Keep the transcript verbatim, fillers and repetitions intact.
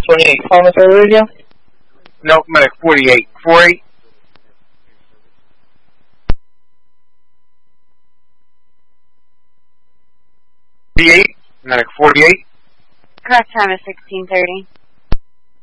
twenty-eight, Thomas Radio? No, medic forty-eight. forty-eight. forty-eight, medic forty-eight. Correct time is sixteen thirty.